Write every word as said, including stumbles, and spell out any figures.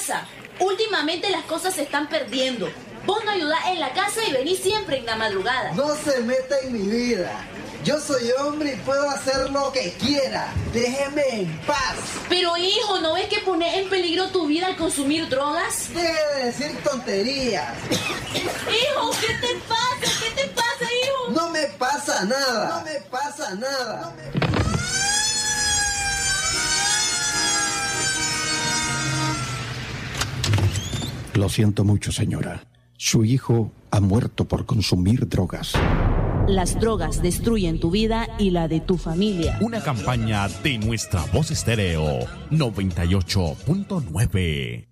pasa? Últimamente las cosas se están perdiendo. Vos no ayudás en la casa y venís siempre en la madrugada. No se meta en mi vida. Yo soy hombre y puedo hacer lo que quiera. Déjeme en paz. Pero hijo, ¿no ves que pones en peligro tu vida al consumir drogas? Deje de decir tonterías. Hijo, ¿qué te pasa? ¿Qué te pasa, hijo? No me pasa nada. No me pasa nada. No me... Lo siento mucho, señora. Su hijo ha muerto por consumir drogas. Las drogas destruyen tu vida y la de tu familia. Una campaña de Nuestra Voz Estéreo noventa y ocho punto nueve.